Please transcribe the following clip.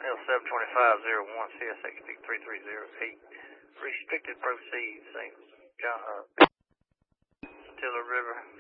L72501 CSXP 3308. Restricted proceeds, St. John, Tiller River.